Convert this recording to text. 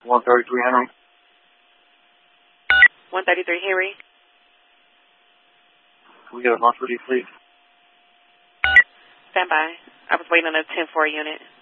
133 Henry. 133 Henry. Can we get a lunch with you, please? Stand by. I was waiting on a 10-4 unit.